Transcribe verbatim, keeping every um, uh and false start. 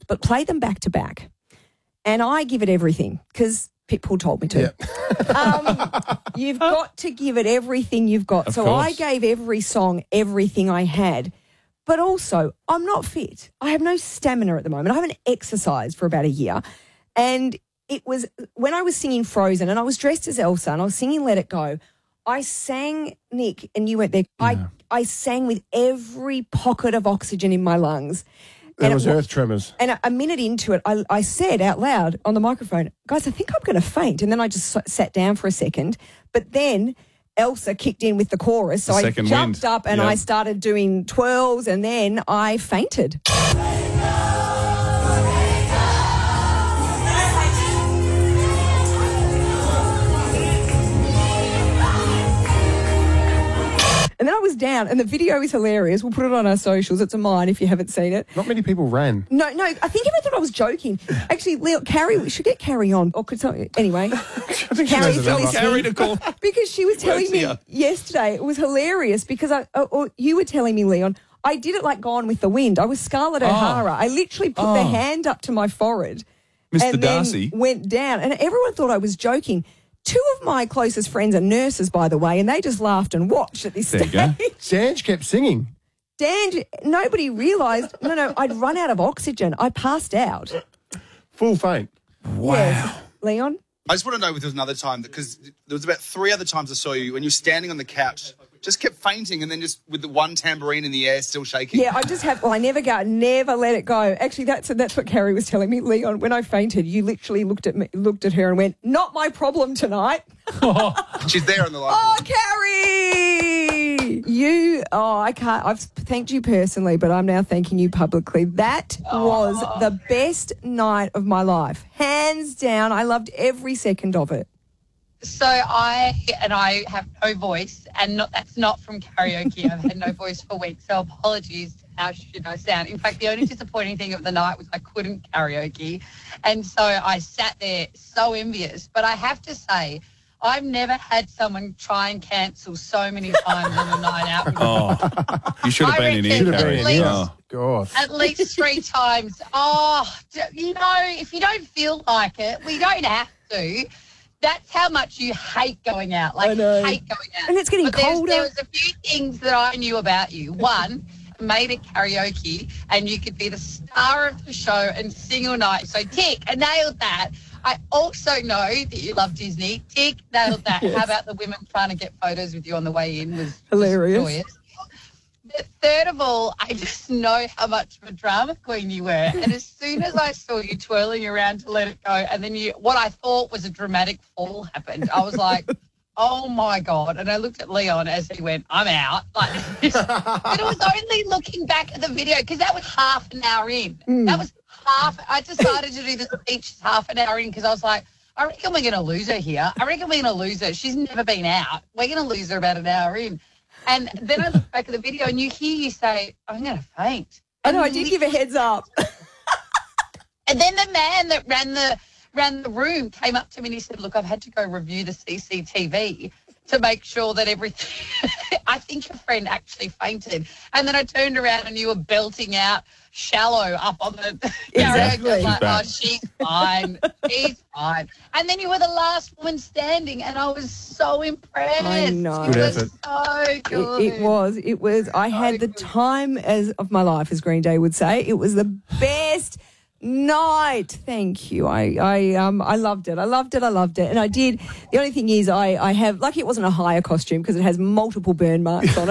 but play them back to back. And I give it everything because Pitbull told me to. Yep. um, you've got to give it everything you've got. Of so course. I gave every song everything I had. But also, I'm not fit. I have no stamina at the moment. I haven't exercised for about a year. And it was when I was singing Frozen and I was dressed as Elsa and I was singing Let It Go, I sang, Nick, and you went there, Yeah. I, I sang with every pocket of oxygen in my lungs. There And was it wa- earth tremors. And a, a minute into it, I, I said out loud on the microphone, guys, I think I'm going to faint. And then I just s- sat down for a second. But then Elsa kicked in with the chorus. So The I second jumped wind. up and Yeah. I started doing twirls and then I fainted. And then I was down, and the video is hilarious. We'll put it on our socials. It's a mine if you haven't seen it. Not many people ran. No, no, I think everyone thought I was joking. Actually, Leo, Carrie, we should get Carrie on. Or could some, anyway, I think she Carrie, knows if you're about listening, Carrie to call. because she was telling works me here. yesterday, it was hilarious because I, or, or you were telling me, Leon, I did it like Gone with the Wind. I was Scarlett O'Hara. I literally put the Oh. hand up to my forehead. Mister and then Darcy. went down, and everyone thought I was joking. Two of my closest friends are nurses, by the way, and they just laughed and watched at this There you go. stage. Dange kept singing. Dan, nobody realised, no, no, I'd run out of oxygen. I passed out. Full faint. Wow. Yes. Leon? I just want to know if there was another time, because there was about three other times I saw you when you were standing on the couch, just kept fainting and then just with the one tambourine in the air still shaking. Yeah, I just have, well, I never go, never let it go. Actually, that's that's what Carrie was telling me. Leon, when I fainted, you literally looked at me, looked at her and went, not my problem tonight. She's there on the line. Oh, Carrie! You, oh, I can't, I've thanked you personally, but I'm now thanking you publicly. That was the best night of my life. Hands down, I loved every second of it. So I and I have no voice, and not, that's not from karaoke. I've had no voice for weeks, so apologies. How should I sound? In fact, the only disappointing thing of the night was I couldn't karaoke, and so I sat there so envious. But I have to say, I've never had someone try and cancel so many times on a night out. Oh, you should have I been in reckon here, at Carrie. least- Oh. God. At least three times. Oh, d- you know, if you don't feel like it, we don't have to. That's how much you hate going out. Like, I know. hate going out. And it's getting but there's- colder. There was a few things that I knew about you. One, made it karaoke, and you could be the star of the show and sing all night. So, tick, I nailed that. I also know that you love Disney. Tick, nailed that. Yes. How about the women trying to get photos with you on the way in was Hilarious. Was joyous. But third of all, I just know how much of a drama queen you were. And as soon as I saw you twirling around to let it go, and then you, what I thought was a dramatic fall happened, I was like, oh my God. And I looked at Leon as he went, I'm out. Like, but it was only looking back at the video, because that was half an hour in. That was half, I decided to do the speech half an hour in because I was like, I reckon we're going to lose her here. I reckon we're going to lose her. She's never been out. We're going to lose her about an hour in. And then I look back at the video and you hear you say, I'm going to faint. I know, I And did give a heads up. And then the man that ran the ran the room came up to me and he said, look, I've had to go review the C C T V to make sure that everything, I think your friend actually fainted. And then I turned around and you were belting out Shallow up on the Exactly. karaoke. I was like, Back. oh, she's fine. She's fine. And then you were the last woman standing and I was so impressed. I know. It Good was effort. so good. It, it was. It was. I had the time as of my life, as Green Day would say. It was the best night. Thank you. I, I, um, I loved it. I loved it. I loved it. And I did. The only thing is, I, I have. Lucky it wasn't a hire costume because it has multiple burn marks on it.